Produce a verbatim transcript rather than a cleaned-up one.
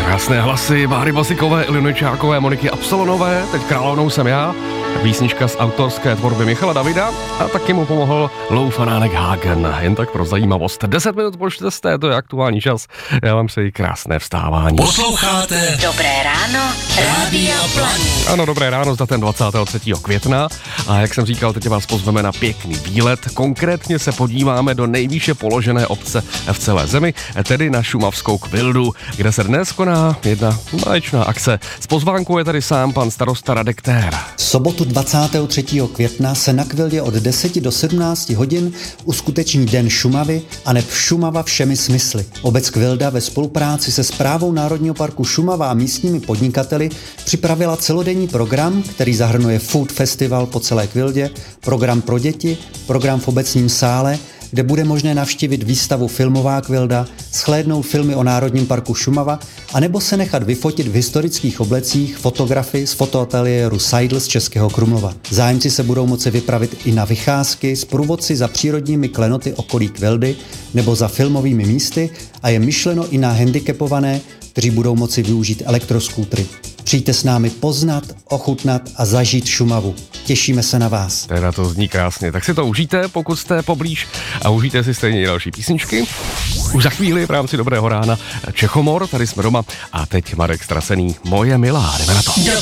Krásné hlasy Báry Basikové, Ilinočákové, Moniky Absolonové, teď královnou jsem já, písnička z autorské tvorby Michala Davida a taky mu pomohl Lou Fanánek Hagen. Jen tak pro zajímavost. deset minut po čtvrté, to je aktuální čas. Já vám přeji krásné vstávání. Posloucháte Dobré ráno, Rádia Planet. Ano, dobré ráno, zda ten dvacátého třetího května. A jak jsem říkal, teď vás pozveme na pěkný výlet. Konkrétně se podíváme do nejvýše položené obce v celé zemi, tedy na šumavskou Kvildu, kde se dnes koná jedna báječná akce. S pozvánkou je tady sám pan starosta Radek Tér. V sobotu dvacátého třetího května se na Kvildě od deseti do sedmnácti hodin uskuteční Den Šumavy a neb Šumava všemi smysly. Obec Kvilda ve spolupráci se Správou Národního parku Šumava a místními podnikateli připravila celodenní program, který zahrnuje food festival po celé Kvildě, program pro děti, program v obecním sále, kde bude možné navštívit výstavu Filmová Kvilda, shlédnout filmy o Národním parku Šumava a nebo se nechat vyfotit v historických oblecích fotografy z fotoateliéru Seidl z Českého Krumlova. Zájemci se budou moci vypravit i na vycházky s průvodci za přírodními klenoty okolí Kvildy nebo za filmovými místy a je myšleno i na handicapované, kteří budou moci využít elektroskútry. Přijďte s námi poznat, ochutnat a zažít Šumavu. Těšíme se na vás. Teda to zní krásně. Tak si to užijte, pokud jste poblíž a užijte si stejně i další písničky. Už za chvíli v rámci Dobrého rána Čechomor, tady jsme doma a teď Marek Strasený, Moje milá, jdeme na to.